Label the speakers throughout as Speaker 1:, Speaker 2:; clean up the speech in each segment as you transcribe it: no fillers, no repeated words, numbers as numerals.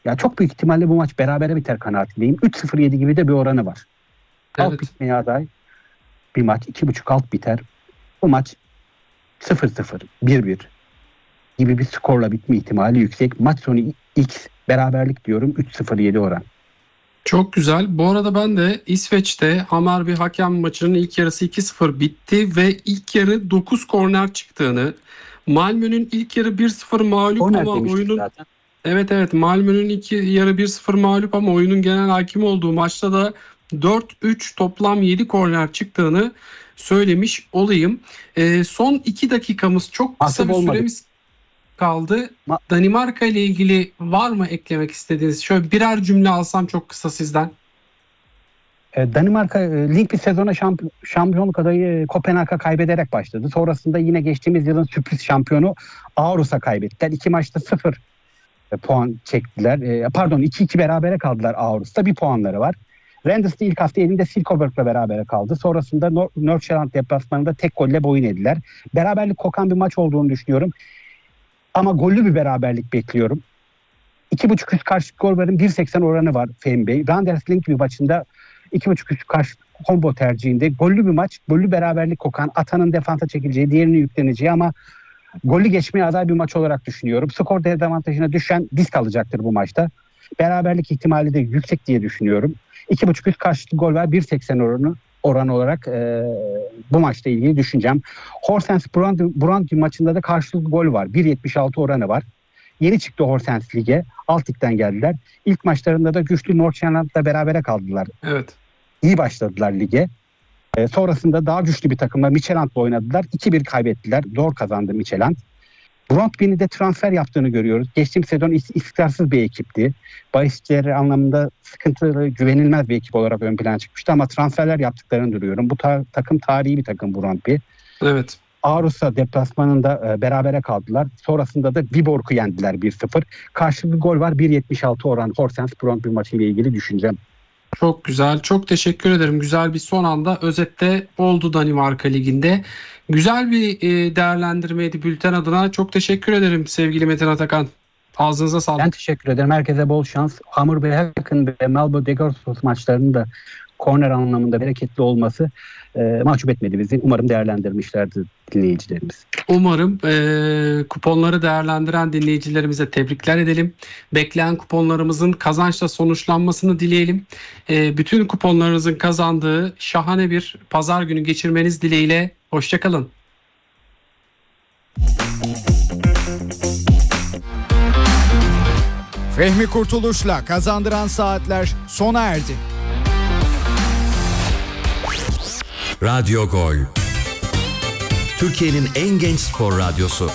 Speaker 1: Ya çok büyük ihtimalle bu maç berabere biter kanaatindeyim. 3-0-7 gibi de bir oranı var.
Speaker 2: Evet.
Speaker 1: Alt bitmeye aday bir maç. 2.5 alt biter. Bu maç 0-0, 1-1 gibi bir skorla bitme ihtimali yüksek. Maç sonu X beraberlik diyorum. 3-0-7 oran.
Speaker 2: Çok güzel. Bu arada ben de İsveç'te Hammarby hakem maçının ilk yarısı 2-0 bitti ve ilk yarı 9 korner çıktığını, Malmö'nün ilk yarı 1-0 mağlup
Speaker 1: Korner
Speaker 2: ama
Speaker 1: demiştik
Speaker 2: oyunun
Speaker 1: zaten.
Speaker 2: evet Malmö'nün ilk yarı 1-0 mağlup ama oyunun genel hakim olduğu maçta da 4-3 toplam 7 korner çıktığını söylemiş olayım. Son 2 dakikamız, çok kısa
Speaker 1: Mahcup
Speaker 2: bir
Speaker 1: olmadık.
Speaker 2: süremiz kaldı. Danimarka ile ilgili var mı eklemek istediğiniz? Şöyle birer cümle alsam çok kısa sizden.
Speaker 1: Danimarka lig bir sezona şampiyonluk adayı Kopenhag'a kaybederek başladı. Sonrasında yine geçtiğimiz yılın sürpriz şampiyonu Aarhus'a kaybettiler. 2 maçta 0 puan çektiler. 2-2 berabere kaldılar Aarhus'ta. Bir puanları var. Randers'ta ilk hafta elinde Silkeborg'la berabere kaldı. Sonrasında Nordsjælland deplasmanında tek golle boyun eğdiler. Beraberlik kokan bir maç olduğunu düşünüyorum. Ama gollü bir beraberlik bekliyorum. 2.5 üst karşılık gol varın 1.80 oranı var Fehmi Bey. Randers Link bir maçında 2.5 üst karşı combo tercihinde gollü bir maç, gollü beraberlik kokan, atanın defansa çekileceği, diğerinin yükleneceği ama gollü geçmeye aday bir maç olarak düşünüyorum. Skor dezavantajına düşen risk alacaktır bu maçta. Beraberlik ihtimali de yüksek diye düşünüyorum. 2.5 üst karşılıklı gol var. 1.80 oran olarak bu maçla ilgili düşüneceğim. Horsens Brøndby maçında da karşılıklı gol var. 1.76 oranı var. Yeni çıktı Horsens lige. Alt ligden geldiler. İlk maçlarında da güçlü Nordsjælland'la berabere kaldılar.
Speaker 2: Evet.
Speaker 1: İyi başladılar lige. Sonrasında daha güçlü bir takımla Midtjylland'la oynadılar. 2-1 kaybettiler. Zor kazandı Midtjylland. Brøndby'nin de transfer yaptığını görüyoruz. Geçtiğimiz sezon istikrarsız bir ekipti. Bahisçileri anlamında sıkıntılı, güvenilmez bir ekip olarak ön plana çıkmıştı ama transferler yaptıklarını duruyorum. Bu takım tarihi bir takım Brøndby.
Speaker 2: Evet.
Speaker 1: Aarhus'a deplasmanında berabere kaldılar. Sonrasında da Viborg'u yendiler 1-0. Karşılıklı gol var. 1.76 oran Horsens Brøndby maçıyla ilgili düşüneceğim.
Speaker 2: Çok güzel. Çok teşekkür ederim. Güzel bir son anda özette oldu Danimarka Ligi'nde. Güzel bir değerlendirmeydi bülten adına. Çok teşekkür ederim sevgili Metin Atakan. Ağzınıza sağlık.
Speaker 1: Ben teşekkür ederim. Herkese bol şans. Hammarby Haken ve Malmö Degerfors maçlarının da korner anlamında bereketli olması mahcup etmedi bizi. Umarım değerlendirmişlerdir dinleyicilerimiz.
Speaker 2: Umarım kuponları değerlendiren dinleyicilerimize tebrikler edelim. Bekleyen kuponlarımızın kazançla sonuçlanmasını dileyelim. Bütün kuponlarınızın kazandığı şahane bir pazar günü geçirmeniz dileğiyle. Hoşçakalın.
Speaker 3: Fehmi Kurtuluş'la Kazandıran Saatler sona erdi.
Speaker 4: Radyo Gol, Türkiye'nin en genç spor radyosu.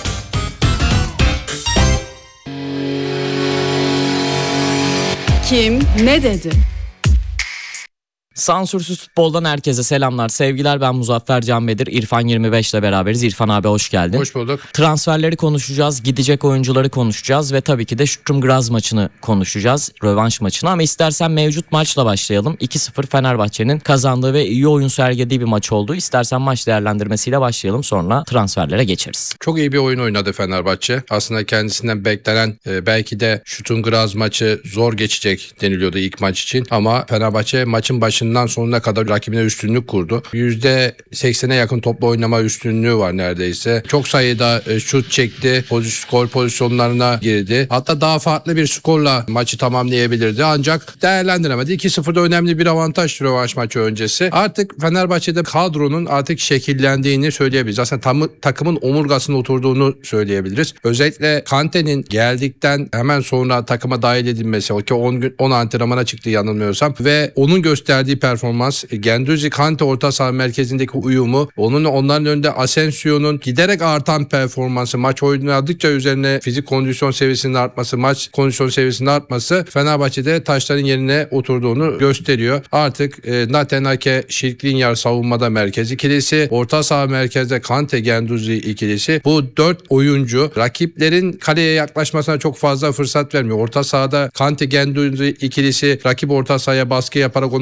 Speaker 5: Kim ne dedi?
Speaker 6: Sansürsüz futboldan herkese selamlar, sevgiler. Ben Muzaffer Canbedir. İrfan 25 ile beraberiz. İrfan abi hoş geldin.
Speaker 7: Hoş bulduk.
Speaker 6: Transferleri konuşacağız, gidecek oyuncuları konuşacağız ve tabii ki de Sturm Graz maçını konuşacağız. Rövanş maçını, ama istersen mevcut maçla başlayalım. 2-0 Fenerbahçe'nin kazandığı ve iyi oyun sergilediği bir maç oldu. İstersen maç değerlendirmesiyle başlayalım, sonra transferlere geçeriz.
Speaker 7: Çok iyi bir oyun oynadı Fenerbahçe. Aslında kendisinden beklenen belki de Sturm Graz maçı zor geçecek deniliyordu ilk maç için. Ama Fenerbahçe maçın başından sonuna kadar rakibine üstünlük kurdu. %80'e yakın topla oynama üstünlüğü var neredeyse. Çok sayıda şut çekti. Gol pozisyonlarına girdi. Hatta daha farklı bir skorla maçı tamamlayabilirdi. Ancak değerlendiremedi. 2-0'da önemli bir avantaj rövanş maçı öncesi. Artık Fenerbahçe'de kadronun artık şekillendiğini söyleyebiliriz. Aslında takımın omurgasına oturduğunu söyleyebiliriz. Özellikle Kante'nin geldikten hemen sonra takıma dahil edilmesi, o ki 10 antrenmana çıktı yanılmıyorsam ve onun gösterdiği performans, Guendouzi Kante orta saha merkezindeki uyumu, onların önünde Asensio'nun giderek artan performansı, maç oynadıkça üzerine fizik kondisyon seviyesinin artması, maç kondisyon seviyesinin artması Fenerbahçe'de taşların yerine oturduğunu gösteriyor. Artık Natenake, Skriniar savunmada merkez ikilisi, orta saha merkezde Kante Guendouzi ikilisi. Bu 4 oyuncu rakiplerin kaleye yaklaşmasına çok fazla fırsat vermiyor. Orta sahada Kante Guendouzi ikilisi rakip orta sahaya baskı yaparak onların rahat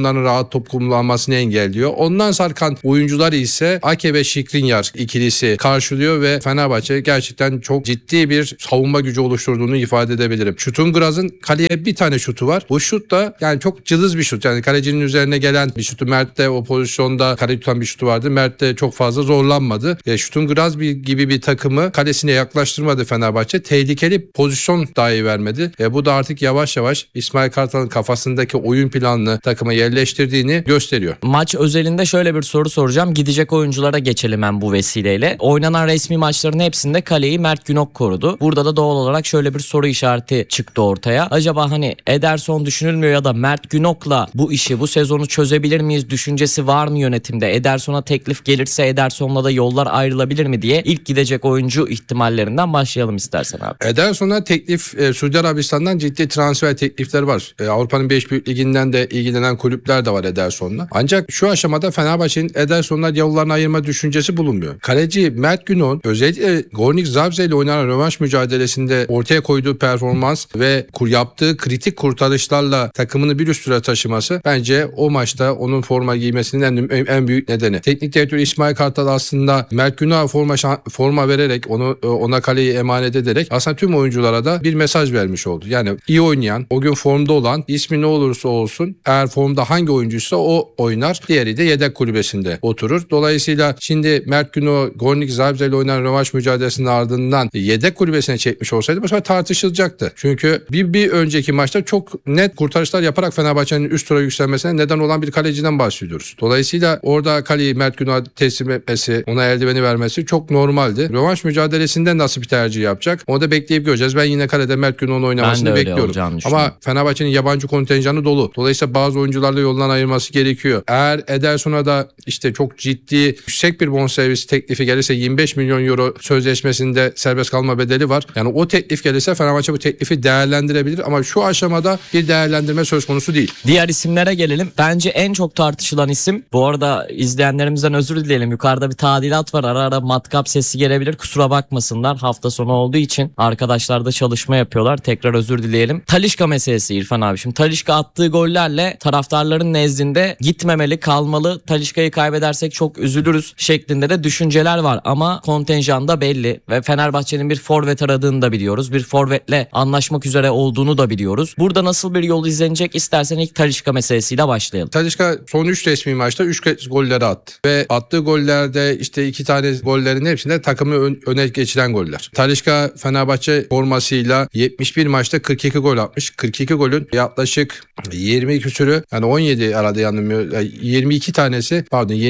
Speaker 7: rahat top kullanmasını engelliyor. Ondan sarkan oyuncular ise Ake ve Skriniar ikilisi karşılıyor ve Fenerbahçe gerçekten çok ciddi bir savunma gücü oluşturduğunu ifade edebilirim. Şutungraz'ın kaleye bir tane şutu var. Bu şut da yani çok cılız bir şut. Yani kalecinin üzerine gelen bir şutu. Mert de o pozisyonda kaleyi tutan bir şutu vardı. Mert de çok fazla zorlanmadı. Şutungraz gibi bir takımı kalesine yaklaştırmadı Fenerbahçe. Tehlikeli pozisyon dahi vermedi. Bu da artık yavaş yavaş İsmail Kartal'ın kafasındaki oyun planını takıma yerleştirdiğini gösteriyor.
Speaker 6: Maç özelinde şöyle bir soru soracağım. Gidecek oyunculara geçelim ben bu vesileyle. Oynanan resmi maçların hepsinde kaleyi Mert Günok korudu. Burada da doğal olarak şöyle bir soru işareti çıktı ortaya. Acaba hani Ederson düşünülmüyor ya da Mert Günok'la bu işi, bu sezonu çözebilir miyiz düşüncesi var mı yönetimde? Ederson'a teklif gelirse Ederson'la da yollar ayrılabilir mi diye ilk gidecek oyuncu ihtimallerinden başlayalım istersen abi.
Speaker 7: Ederson'a teklif Suudi Arabistan'dan ciddi transfer teklifleri var. Avrupa'nın 5 büyük liginden de ilgilenen kulüpler de var Ederson'la. Ancak şu aşamada Fenerbahçe'nin Ederson'la yollarını ayırma düşüncesi bulunmuyor. Kaleci Mert Günok'un özellikle Gornik Zabrze ile oynanan rövanş mücadelesinde ortaya koyduğu performans ve yaptığı kritik kurtarışlarla takımını bir üst tura taşıması bence o maçta onun forma giymesinin en büyük nedeni. Teknik direktör İsmail Kartal aslında Mert Günok'a forma vererek ona kaleyi emanet ederek aslında tüm oyunculara da bir mesaj vermiş oldu. Yani iyi oynayan, o gün formda olan, ismi ne olursa olsun eğer formda hangi oyuncuysa o oynar. Diğeri de yedek kulübesinde oturur. Dolayısıyla şimdi Mert Günok Gornik Zabrze ile oynanan rövanş mücadelesinin ardından yedek kulübesine çekmiş olsaydı bu sefer tartışılacaktı. Çünkü bir önceki maçta çok net kurtarışlar yaparak Fenerbahçe'nin üst tura yükselmesine neden olan bir kaleciden bahsediyoruz. Dolayısıyla orada kaleyi Mert Günok'a teslim etmesi, ona eldiveni vermesi çok normaldi. Rövanş mücadelesinde nasıl bir tercih yapacak? Onu da bekleyip göreceğiz. Ben yine kalede Mert Günok'un oynamasını bekliyorum. Ama Fenerbahçe'nin yabancı kontenjanı dolu. Dolayısıyla bazı oyuncularla yoldan ayırması gerekiyor. Eğer Ederson'a da işte çok ciddi yüksek bir bonservis teklifi gelirse 25 milyon euro sözleşmesinde serbest kalma bedeli var. Yani o teklif gelirse Fenerbahçe bu teklifi değerlendirebilir ama şu aşamada bir değerlendirme söz konusu değil.
Speaker 6: Diğer isimlere gelelim. Bence en çok tartışılan isim, bu arada izleyenlerimizden özür dileyelim. Yukarıda bir tadilat var. Ara ara matkap sesi gelebilir. Kusura bakmasınlar. Hafta sonu olduğu için arkadaşlar da çalışma yapıyorlar. Tekrar özür dileyelim. Talisca meselesi İrfan abi. Şimdi Talisca attığı gollerle taraftarların nezdinde gitmemeli, kalmalı. Talisca'yı kaybedersek çok üzülürüz şeklinde de düşünceler var. Ama kontenjan da belli ve Fenerbahçe'nin bir forvet aradığını da biliyoruz. Bir forvetle anlaşmak üzere olduğunu da biliyoruz. Burada nasıl bir yol izlenecek, istersen ilk Talisca meselesiyle başlayalım.
Speaker 7: Talisca son 3 resmi maçta 3 kez golleri attı. Ve attığı gollerde işte 2 tane gollerin hepsinde takımı öne geçiren goller. Talisca Fenerbahçe formasıyla 71 maçta 42 gol atmış. 42 golün yaklaşık 20 küsürü, yani 17 arada yanılmıyor. 22 tanesi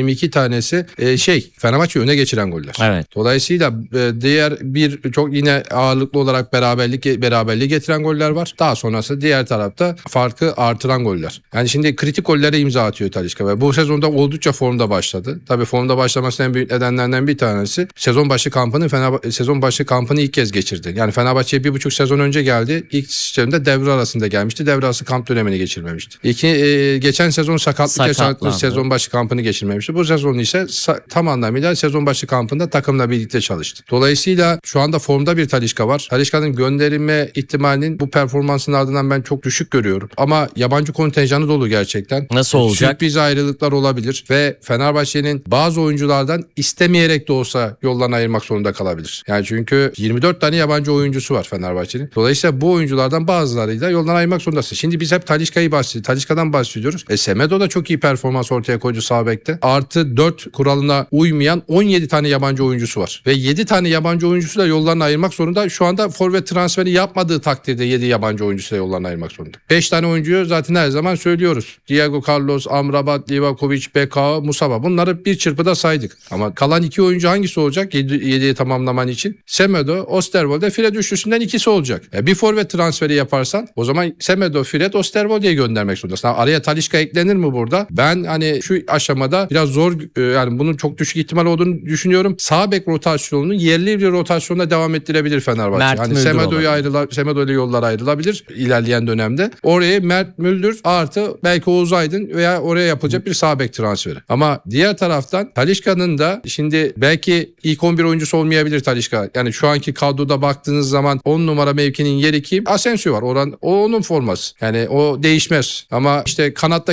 Speaker 7: Fenerbahçe öne geçiren goller.
Speaker 6: Evet.
Speaker 7: Dolayısıyla diğer bir çok yine ağırlıklı olarak beraberliği getiren goller var. Daha sonrası diğer tarafta farkı artıran goller. Yani şimdi kritik gollere imza atıyor Talisca ve bu sezonda oldukça formda başladı. Tabii formda başlamasının en büyük nedenlerinden bir tanesi sezon başı kampını ilk kez geçirdi. Yani Fenerbahçe'ye 1,5 sezon önce geldi. İlk sezonda devre arasında gelmişti. Devre arası kamp dönemini geçirmemişti. Geçen sezon sakatlık yaşandı. Sezon başı kampını geçirmemişti. Bu sezon ise tam anlamıyla sezon başı kampında takımla birlikte çalıştı. Dolayısıyla şu anda formda bir Talisca var. Talisca'nın gönderilme ihtimalinin bu performansının ardından ben çok düşük görüyorum. Ama yabancı kontenjanı dolu gerçekten.
Speaker 6: Nasıl olacak?
Speaker 7: Sürpriz ayrılıklar olabilir ve Fenerbahçe'nin bazı oyunculardan istemeyerek de olsa yollarını ayırmak zorunda kalabilir. Yani çünkü 24 tane yabancı oyuncusu var Fenerbahçe'nin. Dolayısıyla bu oyunculardan bazılarıyla yollarını ayırmak zorundasın. Şimdi biz hep Talisca'dan bahsediyoruz. Semedo da çok iyi performans ortaya koydu sağ bekte. Artı 4 kuralına uymayan 17 tane yabancı oyuncusu var. Ve 7 tane yabancı oyuncusu da yollarını ayırmak zorunda. Şu anda forvet transferi yapmadığı takdirde 7 yabancı oyuncusu da yollarını ayırmak zorunda. 5 tane oyuncuyu zaten her zaman söylüyoruz. Diego Carlos, Amrabat, Livakovic, Bekao, Musaba. Bunları bir çırpıda saydık. Ama kalan 2 oyuncu hangisi olacak 7'yi tamamlaman için? Semedo, Osterwolde, Fred üçlüsünden ikisi olacak. Bir forvet transferi yaparsan o zaman Semedo, Fred, Osterwolde'yi göndermek zorundasın. Araya Talisca eklenir mi burada? Ben hani şu aşamada biraz zor, yani bunun çok düşük ihtimal olduğunu düşünüyorum. Sağ bek rotasyonunu yerli bir rotasyonla devam ettirebilir Fenerbahçe. Hani Semedo ile yollar ayrılabilir ilerleyen dönemde. Oraya Mert Müldür artı belki Oğuz Aydın veya oraya yapılacak bir sağ bek transferi. Ama diğer taraftan Talisca'nın da şimdi belki ilk 11 oyuncusu olmayabilir Talisca. Yani şu anki kadroda baktığınız zaman 10 numara mevkinin yeri kim? Asensio var. O onun forması. Yani o değişmez. Ama işte kanattaki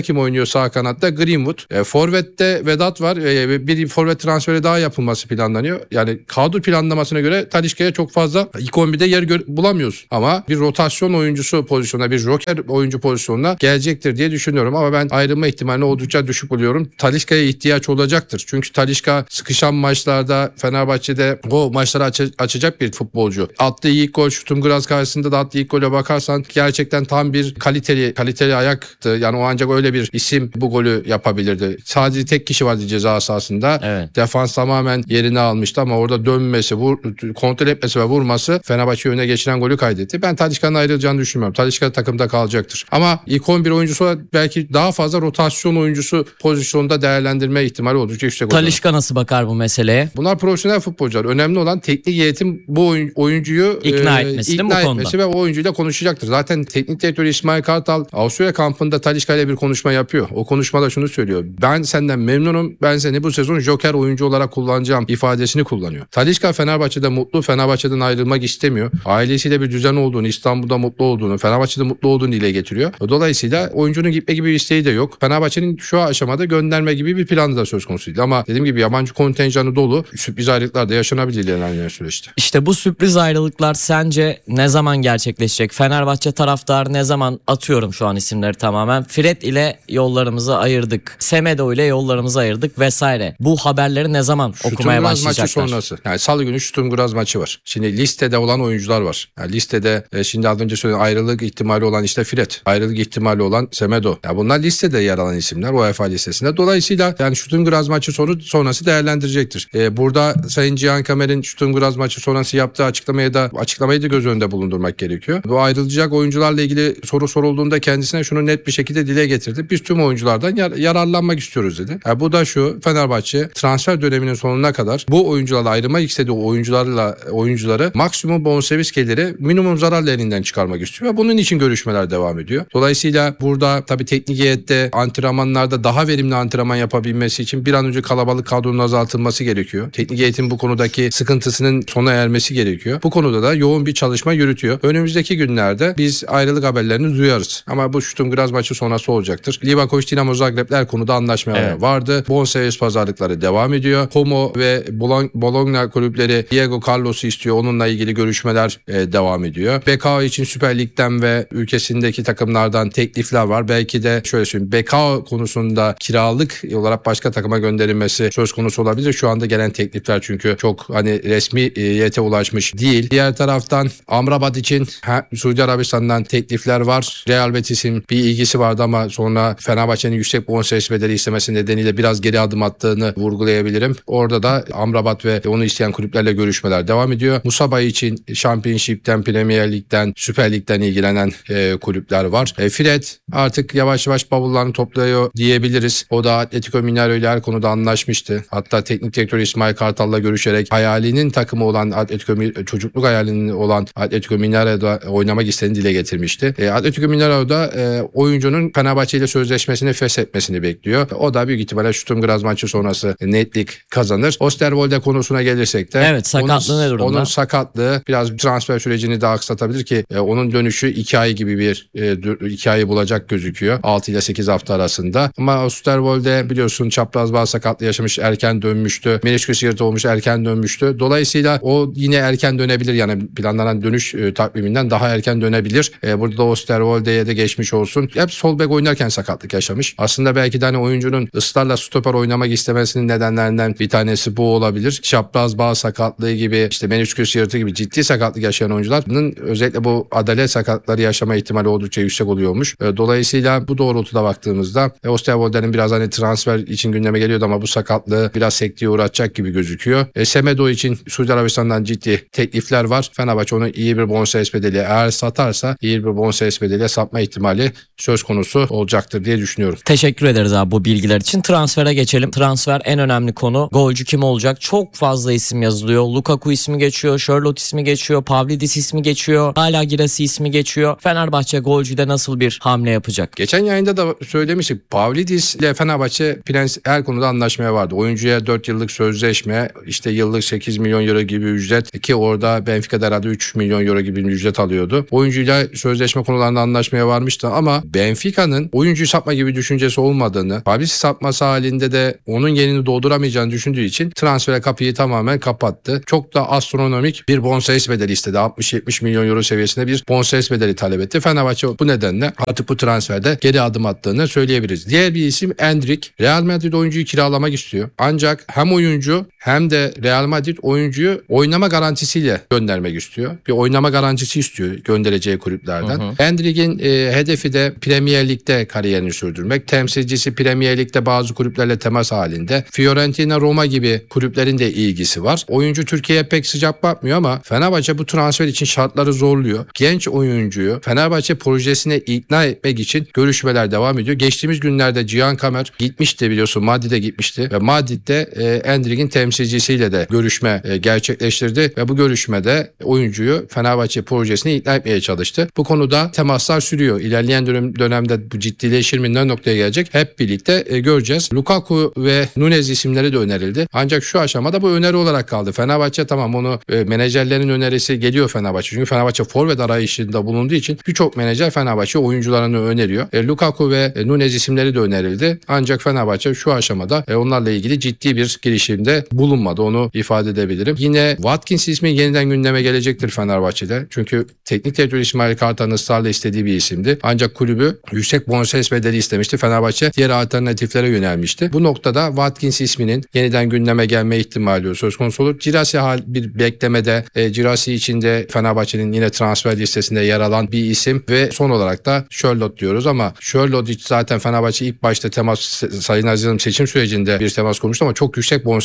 Speaker 7: kim oynuyor sağ kanatta? Greenwood. Forvet'te Vedat var. Bir forvet transferi daha yapılması planlanıyor. Yani kadro planlamasına göre Talisca'ya çok fazla ilk 11'de yer bulamıyorsun. Ama bir rotasyon oyuncusu pozisyonuna, bir joker oyuncu pozisyonuna gelecektir diye düşünüyorum. Ama ben ayrılma ihtimalini oldukça düşük buluyorum. Talisca'ya ihtiyaç olacaktır. Çünkü Talisca sıkışan maçlarda Fenerbahçe'de o maçları açacak bir futbolcu. Attığı ilk gol, Sturm Graz karşısında da attığı ilk gole bakarsan gerçekten tam bir kaliteli ayaktı. Yani o ancak öyle bir isim bu golü yapabilirdi. Sadece tek kişi vardı ceza sahasında. Evet. Defans tamamen yerini almıştı ama orada dönmesi, kontrol etmesi ve vurması Fenerbahçe öne geçiren golü kaydetti. Ben Talisca'nın ayrılacağını düşünmüyorum. Talisca takımda kalacaktır. Ama ilk 11 oyuncusu belki daha fazla rotasyon oyuncusu pozisyonda değerlendirme ihtimali oldukça yüksek.
Speaker 6: Talisca nasıl bakar bu meseleye?
Speaker 7: Bunlar profesyonel futbolcular. Önemli olan teknik heyetin bu oyuncuyu
Speaker 6: ikna etmesi
Speaker 7: ve o oyuncuyla konuşacaktır. Zaten teknik direktör İsmail Kartal Avusturya kampında Talisca ile bir konuşma yapıyor. O konuşmada şunu söylüyor. Ben senden memnunum. Ben seni bu sezon joker oyuncu olarak kullanacağım ifadesini kullanıyor. Talisca Fenerbahçe'de mutlu. Fenerbahçe'den ayrılmak istemiyor. Ailesiyle bir düzen olduğunu, İstanbul'da mutlu olduğunu, Fenerbahçe'de mutlu olduğunu dile getiriyor. Dolayısıyla oyuncunun gitme gibi bir isteği de yok. Fenerbahçe'nin şu aşamada gönderme gibi bir planı da söz konusu değil. Ama dediğim gibi yabancı kontenjanı dolu. Sürpriz ayrılıklar da yaşanabilir ilerleyen süreçte.
Speaker 6: İşte bu sürpriz ayrılıklar sence ne zaman gerçekleşecek? Fenerbahçe taraftarı ne zaman, atıyorum şu an isimleri tamamen, Fred ile yollarımızı ayırdık, Semedo ile yollarımızı ayırdık vesaire. Bu haberleri ne zaman okumaya başlayacaklar?
Speaker 7: Maçı sonrası. Yani Salı günü Sturm Graz maçı var. Şimdi listede olan oyuncular var. Yani listede şimdi az önce söyledim, ayrılık ihtimali olan işte Fred, ayrılık ihtimali olan Semedo. Ya bunlar listede yer alan isimler UEFA listesinde. Dolayısıyla yani Sturm Graz maçı sonrası değerlendirecektir. Burada Sayın Cihan Kamer'in Sturm Graz maçı sonrası yaptığı açıklamayı da göz önünde bulundurmak gerekiyor. Bu ayrılacak oyuncularla ilgili soru sorulduğunda kendisine şunu net bir şekilde dile getirdi. Biz tüm oyunculardan yararlanmak istiyoruz dedi. Yani bu da şu: Fenerbahçe transfer döneminin sonuna kadar bu oyuncularla ayrılmak istediği oyuncuları maksimum bonservis geliri minimum zararla elinden çıkarmak istiyor. Ve bunun için görüşmeler devam ediyor. Dolayısıyla burada tabii teknik heyette antrenmanlarda daha verimli antrenman yapabilmesi için bir an önce kalabalık kadronun azaltılması gerekiyor. Teknik heyetin bu konudaki sıkıntısının sona ermesi gerekiyor. Bu konuda da yoğun bir çalışma yürütüyor. Önümüzdeki günlerde biz ayrılık haberlerini duyarız. Ama bu Sturm Graz maçı sonrası olacaktır. Livakovic, Dinamo Zagreb'ler konuda anlaşmalar vardı. Bonservis pazarlıkları devam ediyor. Como ve Bologna kulüpleri Diego Carlos'u istiyor. Onunla ilgili görüşmeler devam ediyor. Bekao için Süper Lig'den ve ülkesindeki takımlardan teklifler var. Belki de şöyle söyleyeyim, Bekao konusunda kiralık olarak başka takıma gönderilmesi söz konusu olabilir. Şu anda gelen teklifler çünkü çok resmiyete ulaşmış değil. Diğer taraftan Amrabat için Suudi Arabistan'dan teklifler var. Real Betis'in bir ilgisi vardı ama sonra Fenerbahçe'nin yüksek bonservis bedeli istemesi nedeniyle biraz geri adım attığını vurgulayabilirim. Orada da Amrabat ve onu isteyen kulüplerle görüşmeler devam ediyor. Musaba için Championship'ten, Premier Lig'den, Süper Lig'den ilgilenen kulüpler var. Fred artık yavaş yavaş bavullarını topluyor diyebiliriz. O da Atletico Mineiro ile her konuda anlaşmıştı. Hatta teknik direktör İsmail Kartal'la görüşerek hayalinin takımı olan çocukluk hayalinin olan Atletico Mineiro'da oynamak istediğini dile getirmişti. Atletico Mineiro'da oyuncunun Fenerbahçe ile sözleşmesini feshetmesini bekliyor. O da büyük ihtimalle Sturm Graz maçı sonrası netlik kazanır. Osterwolde konusuna gelirsek de
Speaker 6: evet, sakatlığı ne durumda?
Speaker 7: Onun sakatlığı biraz transfer sürecini daha aksatabilir ki onun dönüşü 2 ay gibi bir 2 ayı bulacak gözüküyor. 6 ile 8 hafta arasında. Ama Osterwolde biliyorsun çapraz bağ sakatlığı yaşamış, erken dönmüştü. Menisküs yırtı olmuş, erken dönmüştü. Dolayısıyla o yine erken dönebilir. Yani planlanan dönüş takviminden daha erken dönebilir. Burada da Osterwolde'ye de geçmiş olsun. Hep sol bek oynarken sakatlık yaşamış. Aslında belki de oyuncunun ısrarla stoper oynamak istemesinin nedenlerinden bir tanesi bu olabilir. Çapraz bağ sakatlığı gibi, işte menisküs yırtı gibi ciddi sakatlık yaşayan oyuncuların özellikle bu adalet sakatlıkları yaşama ihtimali oldukça yüksek oluyormuş. Dolayısıyla bu doğrultuda baktığımızda Osterwolde'nin biraz transfer için gündeme geliyordu ama bu sakatlığı biraz sekteye uğratacak gibi gözüküyor. Semedo için Suudi Arabistan'dan ciddi teklifler var. Fenerbahçe onu iyi bir bonservis bedeli, eğer satarsa iyi bir bonservis bedeliyle satma ihtimali söz konusu olacaktır diye düşünüyorum.
Speaker 6: Teşekkür ederiz abi bu bilgiler için. Transfere geçelim. Transfer en önemli konu. Golcü kim olacak? Çok fazla isim yazılıyor. Lukaku ismi geçiyor, Charlotte ismi geçiyor, Pavlidis ismi geçiyor, hala Girassi ismi geçiyor. Fenerbahçe golcüde nasıl bir hamle yapacak?
Speaker 7: Geçen yayında da söylemiştik. Pavlidis ile Fenerbahçe her konuda anlaşmaya vardı. Oyuncuya 4 yıllık sözleşme, işte yıllık 8 milyon euro gibi ücret, ki orada Benfica'da herhalde 3 milyon euro gibi bir ücret alıyordu. Oyuncuyla sözleşme konularında anlaşmaya varmıştı ama Benfica'nın oyuncu oyuncuyu satma gibi düşüncesi olmadığını, Fabrice satması halinde de onun yerini dolduramayacağını düşündüğü için transfere kapıyı tamamen kapattı. Çok da astronomik bir bonservis bedeli istedi. 60-70 milyon euro seviyesinde bir bonservis bedeli talep etti. Fenerbahçe bu nedenle artık bu transferde geri adım attığını söyleyebiliriz. Diğer bir isim Endrick. Real Madrid oyuncuyu kiralamak istiyor. Ancak hem oyuncu hem de Real Madrid oyuncuyu oynama garantisiyle göndermek istiyor. Bir oynama garantisi istiyor göndereceği kulüplerden. Endrick'in hedefi de Premier Lig'de kariyerini sürdürmek. Temsilcisi Premier Lig'de bazı kulüplerle temas halinde. Fiorentina, Roma gibi kulüplerin de ilgisi var. Oyuncu Türkiye'ye pek sıcak bakmıyor ama Fenerbahçe bu transfer için şartları zorluyor. Genç oyuncuyu Fenerbahçe projesine ikna etmek için görüşmeler devam ediyor. Geçtiğimiz günlerde Cihan Kamer gitmişti, biliyorsun Madrid'e gitmişti ve Madrid'de Endrick'in temsilcisiyle de görüşme gerçekleştirdi ve bu görüşmede oyuncuyu Fenerbahçe projesine ikna etmeye çalıştı. Bu konuda temaslar sürüyor. İlerleyen dönemde bu ciddileşir mi, ne noktaya gelecek hep birlikte göreceğiz. Lukaku ve Nunez isimleri de önerildi. Ancak şu aşamada bu öneri olarak kaldı. Fenerbahçe tamam, onu menajerlerin önerisi geliyor Fenerbahçe. Çünkü Fenerbahçe forvet arayışında bulunduğu için birçok menajer Fenerbahçe oyuncularını öneriyor. Lukaku ve Nunez isimleri de önerildi. Ancak Fenerbahçe şu aşamada onlarla ilgili ciddi bir girişimde bulunmadı. Onu ifade edebilirim. Yine Watkins ismi yeniden gündeme gelecektir Fenerbahçe'de. Çünkü teknik direktör İsmail Kartal'ın ısrarla istediği bir isimdi. Ancak kulübü yüksek bonservis bedeli istemişti. Fenerbahçe diğer alternatiflere yönelmişti. Bu noktada Watkins isminin yeniden gündeme gelme ihtimali söz konusu olur. Girassi bir beklemede. Girassi içinde Fenerbahçe'nin yine transfer listesinde yer alan bir isim ve son olarak da Charlotte diyoruz ama Charlotte zaten Fenerbahçe ilk başta Sayın Aziz'in seçim sürecinde bir temas kurmuştu ama çok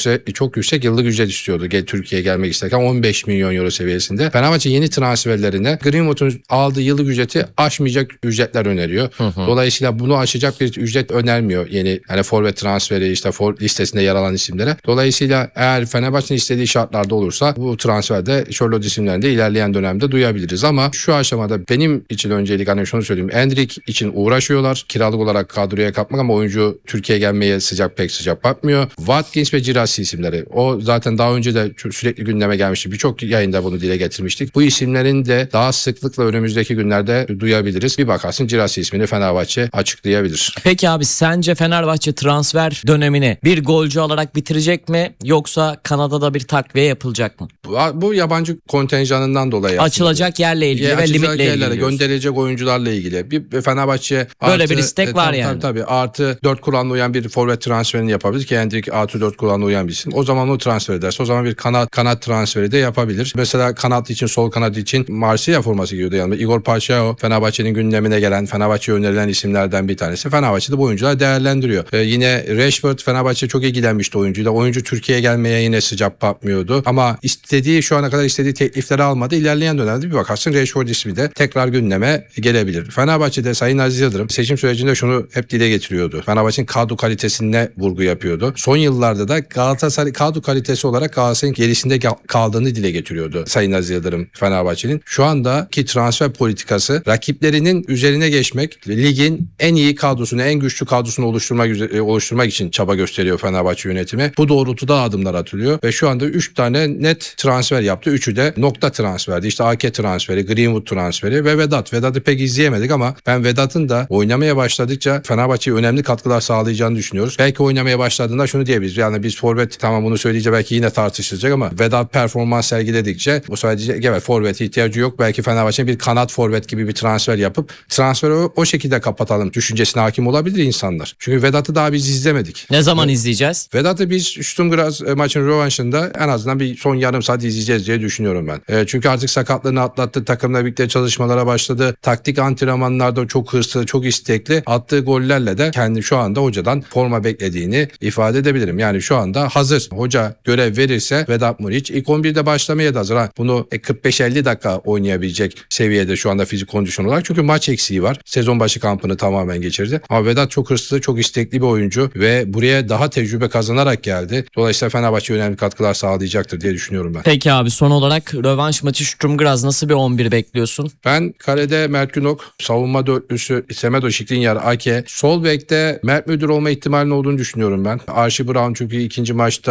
Speaker 7: yüksek yıllık ücret istiyordu Türkiye'ye gelmek isterken 15 milyon euro seviyesinde. Fenerbahçe yeni transferlerine Greenwood'un aldığı yıllık ücreti aşmayacak ücretler öneriyor. Dolayısıyla bunu aşacak bir ücret önermiyor yeni forvet transferi listesinde yer alan isimlere. Dolayısıyla eğer Fenerbahçe'nin istediği şartlarda olursa bu transferde Charlotte isimlerini de ilerleyen dönemde duyabiliriz ama şu aşamada benim için öncelik şunu söyleyeyim. Endrick için uğraşıyorlar. Kiralık olarak kadroya katmak ama oyuncu Türkiye'ye gelmeye pek sıcak bakmıyor. Watkins ve Girassi isimleri. O zaten daha önce de sürekli gündeme gelmişti. Birçok yayında bunu dile getirmiştik. Bu isimlerin de daha sıklıkla önümüzdeki günlerde duyabiliriz. Bir bakarsın Girassi ismini Fenerbahçe açıklayabilir.
Speaker 6: Peki abi, sence Fenerbahçe transfer dönemini bir golcü alarak bitirecek mi yoksa Kanada'da bir takviye yapılacak mı?
Speaker 7: Bu yabancı kontenjanından dolayı
Speaker 6: açılacak yerle ilgili ve limitle ilgili
Speaker 7: gönderilecek oyuncularla ilgili. Bir Fenerbahçe
Speaker 6: böyle bir istek var yani.
Speaker 7: Tabii artı 4 kuralına uyan bir forvet transferini yapabilir ki Endrick artı 4 kuralına uyan bir isim. O zaman o transfer ederse o zaman bir kanat transferi de yapabilir. Mesela kanat için, sol kanat için Marsilya forması giyiyordu yani. Igor Paşao Fenerbahçe'nin gündemine gelen, Fenerbahçe'ye önerilen isimlerden bir tanesi. Fenerbahçe'de bu oyuncular değerlendiriyor. Yine Rashford Fenerbahçe çok ilgilenmişti oyuncuyla. Oyuncu Türkiye'ye gelmeye yine sıcak bakmıyordu. Ama şu ana kadar istediği teklifleri almadı. İlerleyen dönemde bir bakarsın Rashford ismi de tekrar gündeme gelebilir. Fenerbahçe'de Sayın Aziz Yıldırım seçim sürecinde şunu hep dile getiriyordu. Fenerbahçe'nin kadro kalitesine vurgu yapıyordu. Son yıllarda da Galatasaray kadro kalitesi olarak Galatasaray'ın gerisinde kaldığını dile getiriyordu Sayın Aziz Yıldırım Fenerbahçe'nin. Şu andaki transfer politikası rakiplerinin üzerine geçmek, ligin en iyi kadrosunu, en güçlü kadrosunu oluşturmak için çaba gösteriyor Fenerbahçe yönetimi. Bu doğrultuda adımlar atılıyor ve şu anda 3 tane net transfer yaptı. 3'ü de nokta transferdi. İşte AK transferi, Greenwood transferi ve Vedat. Vedat'ı pek izleyemedik ama ben Vedat'ın da oynamaya başladıkça Fenerbahçe'ye önemli katkılar sağlayacağını düşünüyoruz. Belki oynamaya başladığında şunu diyebiliriz. Yani biz forvet, tamam bunu söyleyince belki yine tartışılacak ama Vedat performans sergiledikçe bu sadece evet forvete ihtiyacı yok. Belki Fenerbahçe'nin bir kanat forvet gibi bir transfer yapıp transferi o şekilde kapatalım düşüncesine hakim olabilir insanlar. Çünkü Vedat'ı daha biz izlemedik.
Speaker 6: Ne zaman izleyeceğiz?
Speaker 7: Vedat'ı biz Sturm Graz maçın rövanşında en azından bir son yarım saat izleyeceğiz diye düşünüyorum ben. Çünkü artık sakatlığını atlattı. Takımla birlikte çalışmalara başladı. Taktik antrenmanlarda çok hırslı, çok istekli. Attığı gollerle de kendi şu anda hocadan forma beklediğini ifade edebilirim. Yani şu anda hazır. Hoca görev verirse Vedat Muriç ilk 11'de başlamaya da hazır. Bunu 45-50 dakika oynayabilecek seviyede şu anda fizik kondisyon olarak. Çünkü maç eksiği var. Sezon başı kampını tamamen geçirdi. Ama Vedat çok hırslı, çok istekli bir oyuncu ve buraya daha tecrübe kazanarak geldi. Dolayısıyla Fenerbahçe önemli katkılar sağlayacaktır diye düşünüyorum ben.
Speaker 6: Peki abi, son olarak rövanş maçı Sturm Graz nasıl bir 11 bekliyorsun?
Speaker 7: Ben kalede Mert Günok, savunma dörtlüsü Semedo Şikrinyar, Ake, sol bekte Mert Müldür olma ihtimalinin olduğunu düşünüyorum ben. Archie Brown çünkü ikinci maçta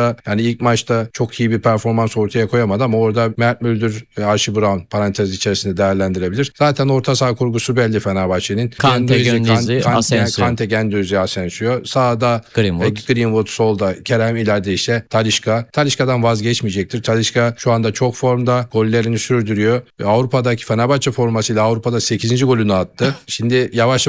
Speaker 7: aslında yani ilk maçta çok iyi bir performans ortaya koyamadı ama orada Mert Müldür ve Archie Brown parantez içerisinde değerlendirebilir. Zaten orta saha kurgusu belli Fenerbahçe'nin.
Speaker 6: Kante, Gündüz'ü, Asensio.
Speaker 7: Kante, Gündüz'ü, Asensio. Sağda Greenwood, solda Kerem, ileride işte Talisca. Talisca'dan vazgeçmeyecektir. Talisca şu anda çok formda. Gollerini sürdürüyor. Avrupa'daki Fenerbahçe formasıyla Avrupa'da 8. golünü attı. Şimdi yavaş